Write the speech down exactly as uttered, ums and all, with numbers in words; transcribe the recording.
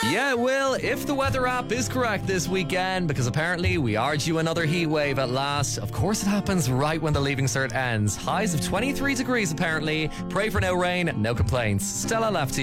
Yeah, it will, if the weather app is correct this weekend, because apparently we are due another heat wave at last. Of course it happens right when the Leaving Cert ends. Highs of twenty-three degrees apparently. Pray for no rain, no complaints. Stella left to you.